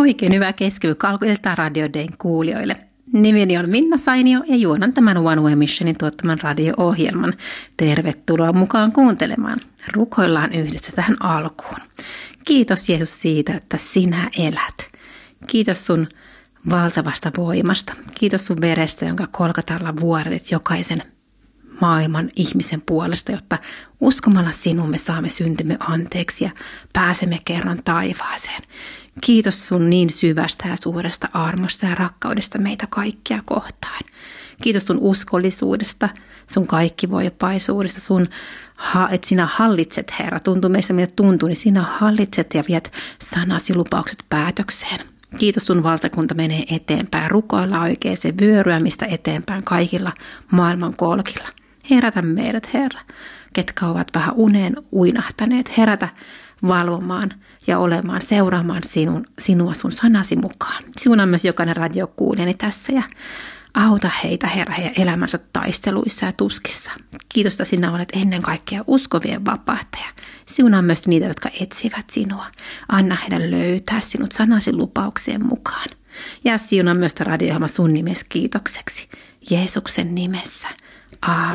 Oikein hyvää keskiviikkoiltaa Radio Dayn kuulijoille. Nimeni on Minna Sainio ja juonan tämän One Way Missionin tuottaman radio-ohjelman. Tervetuloa mukaan kuuntelemaan. Rukoillaan yhdessä tähän alkuun. Kiitos Jeesus siitä, että sinä elät. Kiitos sun valtavasta voimasta. Kiitos sun verestä, jonka kolkatalla vuodatit jokaisen maailman ihmisen puolesta, jotta uskomalla sinuun me saamme syntimme anteeksi ja pääsemme kerran taivaaseen. Kiitos sun niin syvästä ja suuresta armosta ja rakkaudesta meitä kaikkia kohtaan. Kiitos sun uskollisuudesta, sun kaikkivoipaisuudesta, että sinä hallitset, Herra. Tuntuu meistä, mitä tuntuu, niin sinä hallitset ja viet sanasi lupaukset päätökseen. Kiitos sun valtakunta menee eteenpäin. Rukoilla oikein se vyöryämistä eteenpäin kaikilla maailman kolkilla. Herätä meidät, Herra, ketkä ovat vähän uneen uinahtaneet. Herätä valvomaan ja olemaan, seuraamaan sinua sun sanasi mukaan. Siunaa myös jokainen radiokuulijani tässä ja auta heitä, Herra, heidän elämänsä taisteluissa ja tuskissa. Kiitos, että sinä olet ennen kaikkea uskovien vapahtaja. Siunaa myös niitä, jotka etsivät sinua. Anna heidän löytää sinut sanasi lupauksien mukaan. Ja siunaa myös radio-ohjelma sun nimesi kiitokseksi. Jeesuksen nimessä. Aamen.